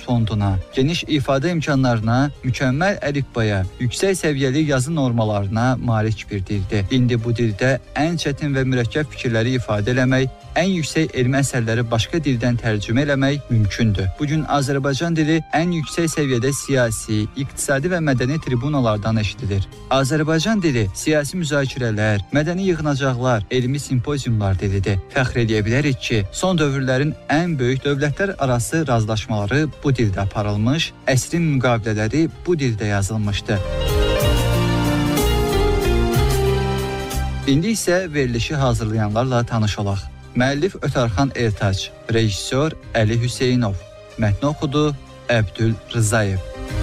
fonduna, geniş ifadə imkanlarına, mükəmməl əlifbaya, yüksək səviyyəli yazı normalarına malik bir dildir. İndi bu dildə ən çətin və mürəkkəb fikirləri ifadə eləmək, ən yüksək elmi əsərləri başqa dildən tərcümə eləmək mümkündür. Bugün Azərbaycan dili ən yüksək səviyyədə siyasi, iqtisadi və mədəni tribunalardan eşidilir. Azərbaycan dili siyasi müzakirələr, mədəni yığınacaqlar, elmi simpoziumlar dilidir. Fəxr edə bilərik ki, son dövrlərin ən böyük dövlətlər arası razılaşmaları bu dildə aparılmış, əsrin müqavilələri bu dildə yazılmışdır. İndi isə verilişi hazırlayanlarla tanış olaq. Müəllif Ötərxan Ertac, rejissor Əli Hüseynov, mətni oxudu Əbdül Rızayev.